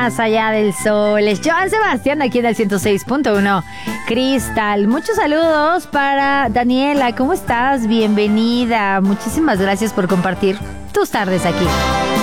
Más allá del sol. Es Joan Sebastián aquí en el 106.1 Cristal. Muchos saludos para Daniela. ¿Cómo estás? Bienvenida. Muchísimas gracias por compartir tus tardes aquí.